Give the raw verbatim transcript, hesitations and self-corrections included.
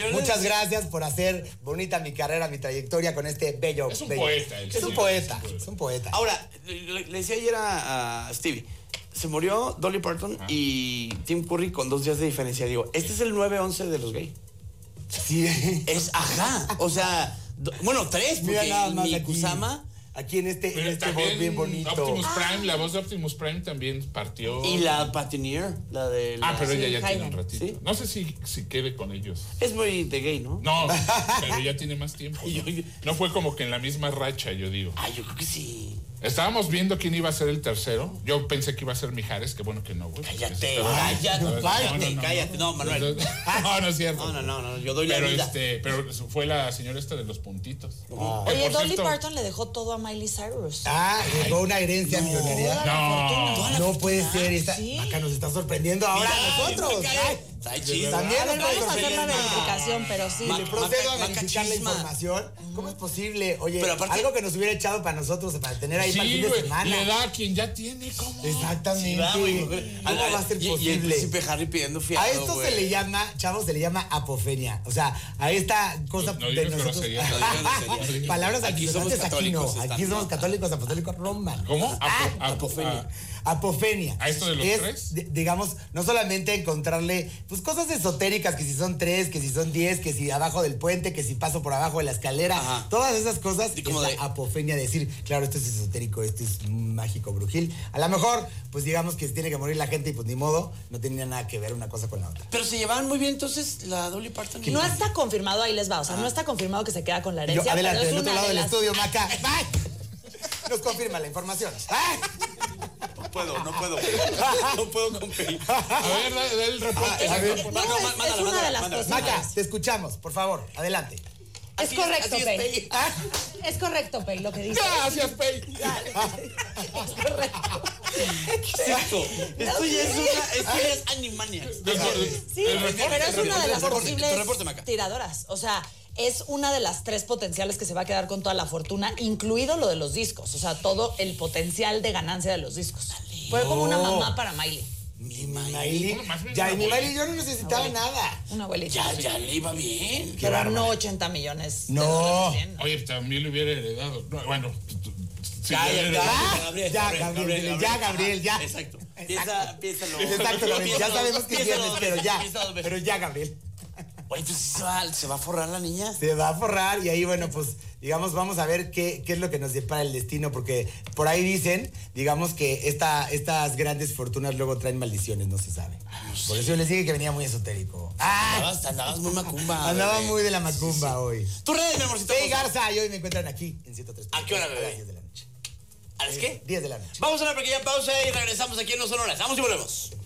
muchas gracias por hacer bonita mi carrera, mi trayectoria con este bello... Es un bello. poeta. El es, un poeta es un poeta, es un poeta. Ahora, le, le decía ayer a, a Stevie, se murió Dolly Parton ah. y Tim Curry con dos días de diferencia. Digo, este es el nueve once de los gays. Sí. Es, ajá, o sea, do, bueno, tres, porque mira nada más mi aquí, Kusama... Aquí en este, en este también, bot bien bonito. Optimus Prime, la voz de Optimus Prime también partió. Y la Patineer, la de... La... Ah, pero ella ya sí, tiene un ratito. ¿Sí? No sé si, si quede con ellos. Es muy de gay, ¿no? No, pero ya tiene más tiempo. ¿no? Yo, yo... no fue como que en la misma racha, yo digo. Ah, yo creo que sí. Estábamos viendo quién iba a ser el tercero. Yo pensé que iba a ser Mijares, que bueno que no, güey. Cállate, cállate, no, cállate, no, no, cállate. No, Manuel. No, no es cierto. No, no, no, no, yo doy pero la vida. Este, pero fue la señora esta de los puntitos. Oh. Oye, Dolly cierto... Parton le dejó todo a Miley Cyrus. Ah, dejó una herencia no, millonaria. No, no, no puede ser. Esta, ¿sí? Acá nos está sorprendiendo ahora a nosotros. También a ver, vamos a hacer la verificación, pero sí. Ma, Le procedo a verificar la información. ¿Cómo es posible? Oye, pero aparte, algo que nos hubiera echado para nosotros, para tener ahí sí, para el fin de semana. Le da a quien ya tiene, ¿cómo? Exactamente. Sí, va, ¿cómo va a ser y, posible? Y el príncipe Harry pidiendo fiado, a esto güey. se le llama, chavos, se le llama apofenia. O sea, a esta cosa no, de nosotros. No, palabras aquí somos católicos. Aquí somos católicos apostólicos romanos. ¿Cómo? Apo, ah, apo, apofenia. Apofenia. ¿A esto de los es, tres? D- digamos, no solamente encontrarle pues cosas esotéricas, que si son tres, que si son diez, que si abajo del puente, que si paso por abajo de la escalera, ajá, todas esas cosas, es la de... apofenia, decir, claro, esto es esotérico, esto es mágico, brujil. A lo mejor, pues digamos que tiene que morir la gente y pues ni modo, no tenía nada que ver una cosa con la otra. Pero se llevaban muy bien entonces la Dolly Parton. No pasa? Está confirmado, ahí les va, o sea, ah. no está confirmado que se queda con la herencia. Yo, adelante, del otro lado de del las... estudio, Maca. ¡Ay! Nos confirma la información. ¡Ay! No puedo, no puedo. No puedo competir. A ver, da, da el reporte. Ah, a ver. No, no, es, mándala, es una mándala, de las cosas. Maca, te escuchamos, por favor, adelante. Es así correcto, es, Pei. Pei. Ah, es correcto, Pei, lo que dice. Gracias, Pei. Es correcto. Exacto. Esto ya es una, esto ya es Animaniacs. Sí, pero es una de las posibles tiradoras. O sea, es una de las tres potenciales que se va a quedar con toda la fortuna, incluido lo de los discos. O sea, todo el potencial de ganancia de los discos. Fue como una mamá para Miley. Mi Miley, ya, y mi Miley yo no necesitaba nada. Una abuelita. Ya, ya le iba bien. Pero bárbaro. No ochenta millones. No. De dólares bien, ¿no? Oye, también le hubiera heredado. No, bueno, sí, ya, ya, ya, Gabriel, ya, Gabriel, Gabriel, Gabriel, ya, Gabriel, ya. Exacto. Piensa, piénsalo. Exacto, Gabriel, ya sabemos que tienes, pero ya. Pero ya, Gabriel. Oye, pues se va, se va a forrar la niña. Se va a forrar y ahí, bueno, pues, digamos, vamos a ver qué, qué es lo que nos depara el destino, porque por ahí dicen, digamos, que esta, estas grandes fortunas luego traen maldiciones, no se sabe. No sé. Por eso yo les dije que venía muy esotérico. ¡Ah! Andabas, andabas muy macumba. Andaba bebé. muy de la macumba sí, sí. hoy. ¿Tu red, mi amorcito? Hey, Garza, y hoy me encuentran aquí en ciento tres. ¿A qué hora, bebé? A las diez de la noche. ¿A las qué? diez de la noche. Vamos a una pequeña pausa y regresamos aquí en No Sonoras. Vamos y volvemos.